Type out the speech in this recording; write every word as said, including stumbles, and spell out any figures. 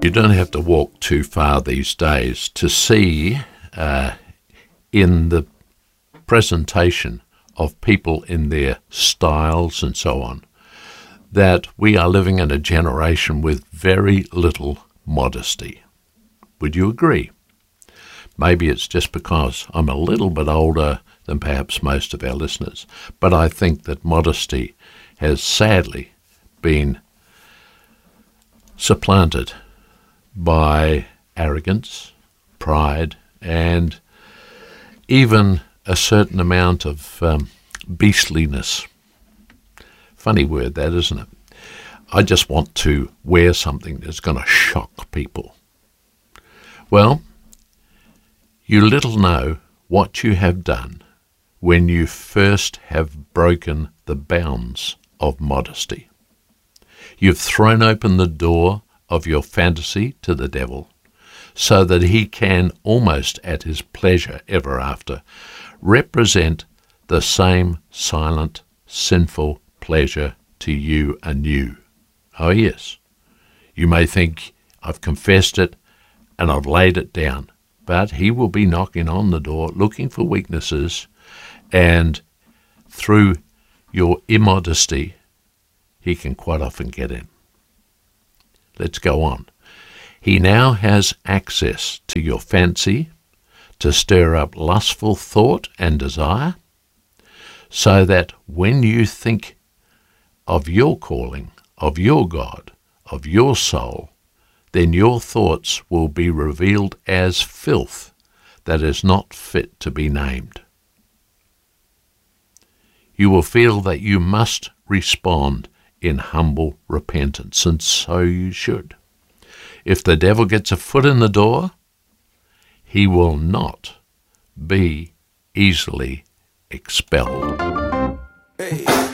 You don't have to walk too far these days to see uh, in the presentation of people in their styles and so on, that we are living in a generation with very little modesty. Would you agree? Maybe it's just because I'm a little bit older than perhaps most of our listeners, but I think that modesty has sadly been supplanted by arrogance, pride, and even a certain amount of um, beastliness. Funny word that, isn't it? I just want to wear something that's going to shock people. Well, you little know what you have done when you first have broken the bounds of modesty. You've thrown open the door of your fantasy to the devil, so that he can, almost at his pleasure ever after, represent the same silent, sinful pleasure to you anew. Oh yes, you may think, I've confessed it and I've laid it down, but he will be knocking on the door looking for weaknesses, and through your immodesty, he can quite often get in. Let's go on. He now has access to your fancy to stir up lustful thought and desire, so that when you think of your calling, of your God, of your soul, then your thoughts will be revealed as filth that is not fit to be named. You will feel that you must respond in humble repentance, and so you should. If the devil gets a foot in the door, he will not be easily expelled. Hey.